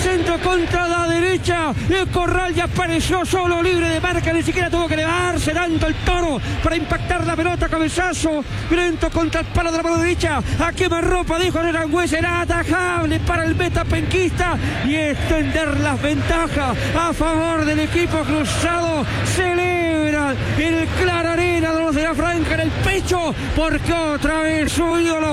centro contra la derecha. El Corral ya apareció solo, libre de marca, ni siquiera tuvo que elevarse tanto el Toro para impactar la pelota. Cabezazo violento contra el palo de la mano derecha. A quemarropa, dijo Arangüez, era atajable para el meta penquista y extender las ventajas a favor del equipo cruzado. Celebra el Clararena de los de la Franja en el pecho, porque otra vez su ídolo